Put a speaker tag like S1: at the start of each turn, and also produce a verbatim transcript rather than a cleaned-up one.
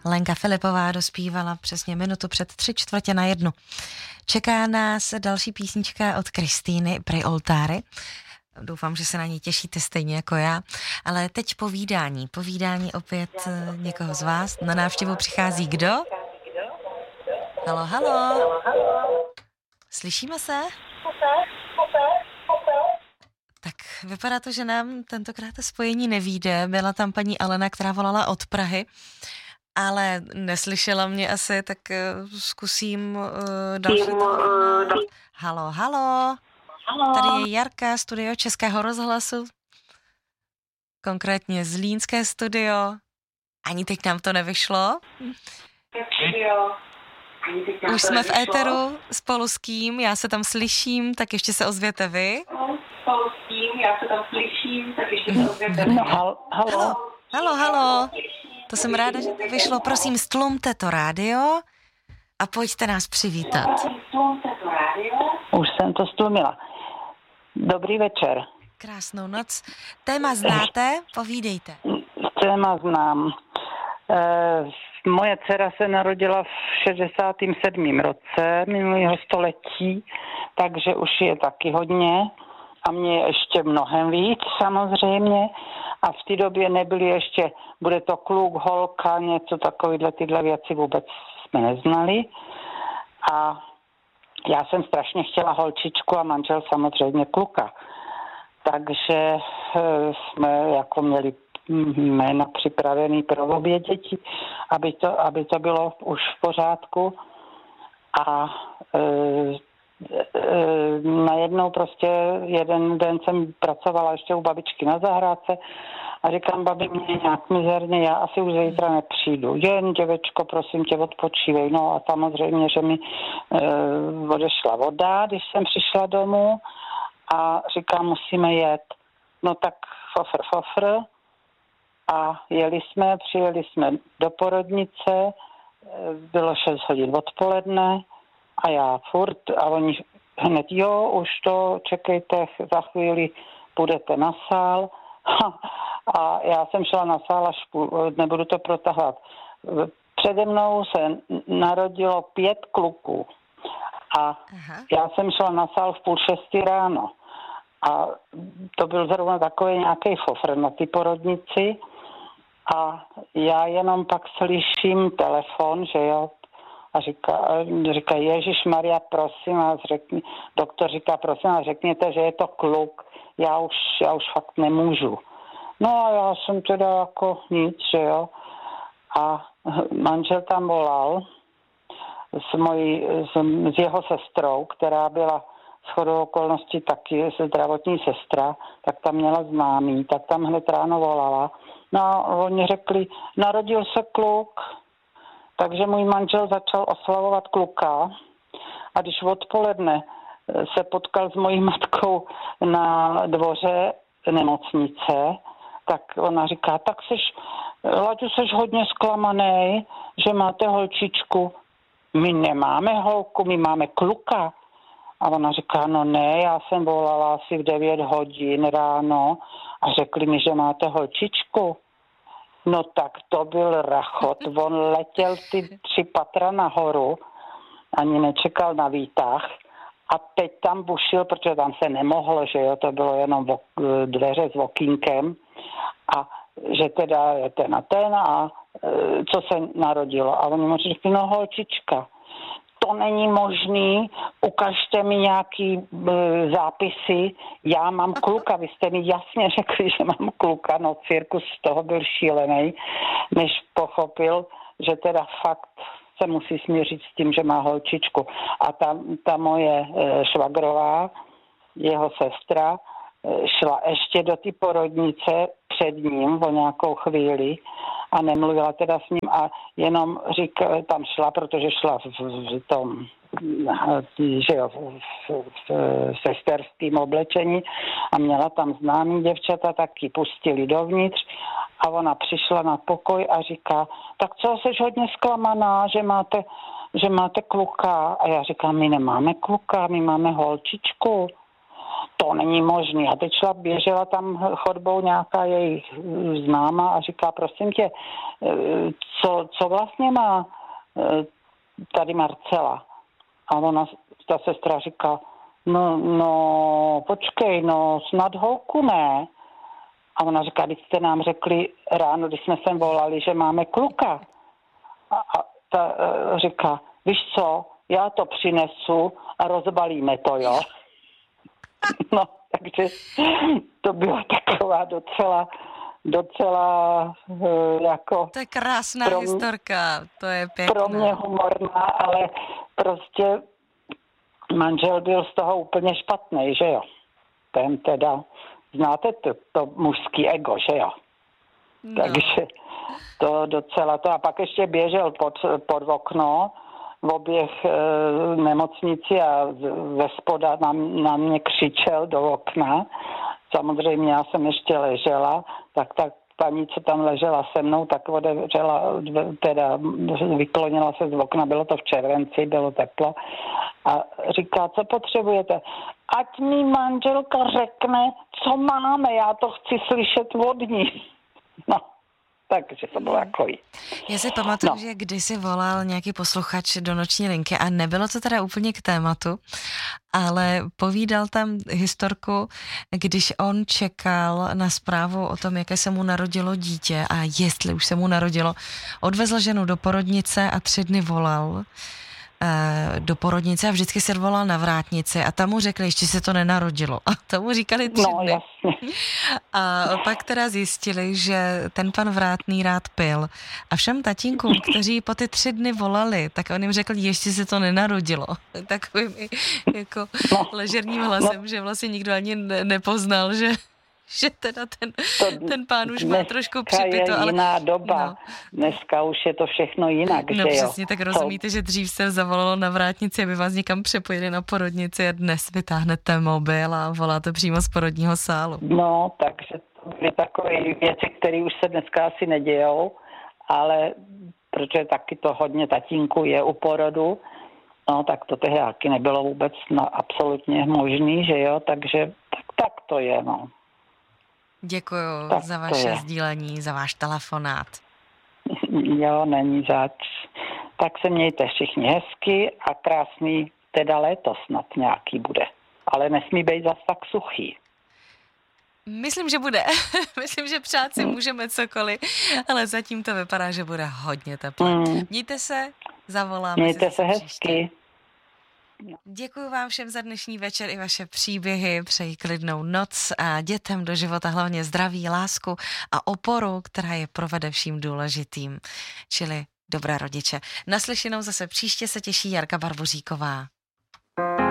S1: Lenka Filipová dospívala přesně minutu před tři čtvrtě na jednu. Čeká nás další písnička od Kristýny Pri oltári. Doufám, že se na ní těšíte stejně jako já. Ale teď povídání. Povídání opět někoho z vás. Na návštěvu přichází kdo? Halo, halo. Slyšíme se? Tak vypadá to, že nám tentokrát spojení nevyjde. Byla tam paní Alena, která volala od Prahy, ale neslyšela mě asi, tak uh, zkusím uh, další telefon. Halo, halo. Tady je Jarka, studio Českého rozhlasu, konkrétně Zlínské studio. Ani teď nám to nevyšlo. Už jsme v éteru spolu s kým, já se tam slyším, tak ještě se ozvěte vy.
S2: Spolu s kým, já se tam slyším, tak ještě se ozvěte vy. No, halo.
S1: Halo, halo, halo. To jsem ráda, že to vyšlo. Prosím, stlumte to rádio a pojďte nás přivítat.
S2: Už jsem to stlumila. Dobrý večer.
S1: Krásnou noc. Téma znáte? Povídejte.
S2: Téma znám. E, moje dcera se narodila v šedesátém sedmém roce minulého století, takže už je taky hodně a mě je ještě mnohem víc samozřejmě. A v té době nebyly ještě, bude to kluk, holka, něco takovýhle, tyhle věci vůbec jsme neznali. A já jsem strašně chtěla holčičku a manžel samozřejmě kluka. Takže jsme jako měli jména připravený pro obě děti, aby to, aby to bylo už v pořádku. A e, e, najednou prostě jeden den jsem pracovala ještě u babičky na zahrádce a říkám, babi, mě nějak mizerně, já asi už zítra nepřijdu. Jen, děvečko, prosím tě, odpočívej. No a samozřejmě, že mi e, odešla voda, když jsem přišla domů a říkám, musíme jet. No tak fofr, fofr. A jeli jsme, přijeli jsme do porodnice, bylo šest hodin odpoledne a já furt, a oni hned, jo, už to, čekejte, za chvíli půjdete na sál. A já jsem šla na sál až půl, nebudu to protahovat. Přede mnou se narodilo pět kluků a Aha. já jsem šla na sál v půl šestý ráno. A to byl zrovna takový nějaký fofr na ty porodnici. A já jenom pak slyším telefon, že jo, a říká, říká Ježišmarja, prosím vás, řekni, doktor říká, prosím vás, řekněte, že je to kluk, já už, já už fakt nemůžu. No a já jsem teda jako nic, že jo, a manžel tam volal s, mojí, s, s jeho sestrou, která byla shodou okolností taky zdravotní sestra, tak tam měla známý, tak tam hned ráno volala. No a oni řekli, narodil se kluk, takže můj manžel začal oslavovat kluka a když odpoledne se potkal s mojí matkou na dvoře nemocnice, tak ona říká, tak seš, Laďo, seš hodně zklamanej, že máte holčičku. My nemáme holku, my máme kluka. A ona říká, no ne, já jsem volala asi v devět hodin ráno a řekli mi, že máte holčičku. No tak to byl rachot. On letěl ty tři patra nahoru, ani nečekal na výtah a teď tam bušil, protože tam se nemohlo, že jo, to bylo jenom dveře s okýnkem a že teda je ten a ten a co se narodilo. A oni mu řekli, no holčička. To není možný, ukažte mi nějaký e, zápisy, já mám kluka, vy jste mi jasně řekli, že mám kluka, no cirkus z toho byl šílený, než pochopil, že teda fakt se musí smířit s tím, že má holčičku. A ta, ta moje e, švagrová, jeho sestra, e, šla ještě do ty porodnice před ním o nějakou chvíli a nemluvila teda s ním a jenom říkala, tam šla, protože šla v, v, v tom, že jo, v, v, v sesterském oblečení a měla tam známý děvčata, tak ji pustili dovnitř a ona přišla na pokoj a říká, tak co, jsi hodně zklamaná, že máte, že máte kluka? A já říkám, my nemáme kluka, my máme holčičku. to není možný. A teď šla, běžela tam chodbou nějaká jejich známa a říká, prosím tě, co, co vlastně má tady Marcela? A ona, ta sestra říká, no, no, počkej, no, snad holku ne. A ona říká, když jste nám řekli ráno, když jsme sem volali, že máme kluka. A, a ta uh, říká, víš co, já to přinesu a rozbalíme to, jo. No, takže to byla taková docela, docela uh, jako...
S1: To je krásná
S2: pro,
S1: historka, to je pěkná.
S2: Pro mě humorná, ale prostě manžel byl z toho úplně špatný, že jo. Ten teda, znáte to, to mužský ego, že jo. No. Takže to docela to. A pak ještě běžel pod, pod okno v oběh e, nemocnici a ze spoda na, na mě křičel do okna. Samozřejmě já jsem ještě ležela, tak tak paní, co tam ležela se mnou, tak odevřela, teda vyklonila se z okna, bylo to v červenci, bylo teplo a říká, co potřebujete? Ať mi manželka řekne, co máme, já to chci slyšet od ní. No, takže to bylo takový.
S1: Já si pamatuju,
S2: no.
S1: že kdysi volal nějaký posluchač do noční linky a nebylo to teda úplně k tématu, ale povídal tam historku, když on čekal na zprávu o tom, jaké se mu narodilo dítě a jestli už se mu narodilo. Odvezl ženu do porodnice a tři dny volal do porodnice a vždycky se volal na vrátnici a tam mu řekli, ještě se to nenarodilo. A tomu říkali tři
S2: no,
S1: dny.
S2: Jasně.
S1: A pak teda zjistili, že ten pan vrátný rád pil. A všem tatínkům, kteří po ty tři dny volali, tak on jim řekl, ještě se to nenarodilo. Takovým jako no. ležerním hlasem, no. že vlastně nikdo ani ne- nepoznal, že že teda ten, ten pán už má trošku připito.
S2: Ale jiná
S1: ale...
S2: doba. No. Dneska už je to všechno jinak,
S1: no,
S2: že jo?
S1: No přesně, tak rozumíte, že dřív se zavolalo na vrátnici, aby vás někam přepojili na porodnici a dnes vytáhnete mobil a voláte přímo z porodního sálu.
S2: No, takže to byly takové věci, které už se dneska asi nedějou, ale protože taky to hodně tatínku je u porodu, no tak to tehdy nebylo vůbec no, absolutně možný, že jo? Takže tak, tak to je, no.
S1: Děkuju
S2: tak
S1: za vaše sdílení, za váš telefonát.
S2: Jo, není zač. Tak se mějte všichni hezky a krásný teda léto snad nějaký bude. Ale nesmí být zas tak suchý.
S1: Myslím, že bude. Myslím, že přát si můžeme cokoliv, ale zatím to vypadá, že bude hodně teplé. Mm. Mějte se, zavoláme.
S2: Mějte se hezky. Příště.
S1: Děkuji vám všem za dnešní večer i vaše příběhy, přeji klidnou noc a dětem do života hlavně zdraví, lásku a oporu, která je provede vším důležitým, čili dobré rodiče. Naslyšenou zase příště se těší Jarka Barboříková.